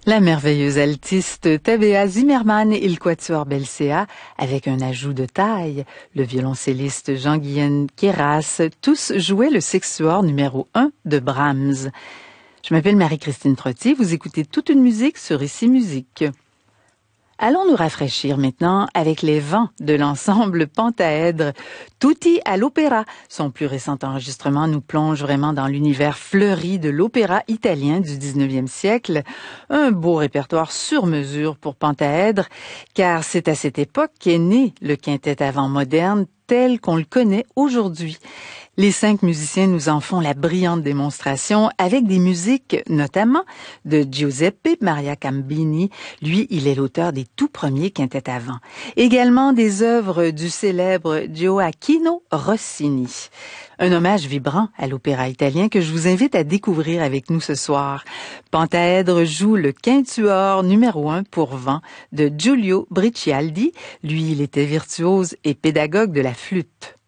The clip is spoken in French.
La merveilleuse altiste Tabea Zimmermann et le quatuor Belcea, avec un ajout de taille, le violoncelliste Jean-Guyen Queyras, tous jouaient le sextuor numéro 1 de Brahms. Je m'appelle Marie-Christine Trottier, vous écoutez toute une musique sur Ici Musique. Allons nous rafraîchir maintenant avec les vents de l'ensemble Pentaèdre. Tutti à l'opéra. Son plus récent enregistrement nous plonge vraiment dans l'univers fleuri de l'opéra italien du 19e siècle. Un beau répertoire sur mesure pour Pentaèdre, car c'est à cette époque qu'est né le quintet à vent moderne tel qu'on le connaît aujourd'hui. Les 5 musiciens nous en font la brillante démonstration avec des musiques notamment de Giuseppe Maria Cambini. Lui, il est l'auteur des tout premiers quintets à vent. Également des œuvres du célèbre Gioacchino Rossini. Un hommage vibrant à l'opéra italien que je vous invite à découvrir avec nous ce soir. Pentaèdre joue le quintuor numéro 1 pour vent de Giulio Bricialdi. Lui, il était virtuose et pédagogue de la flûte.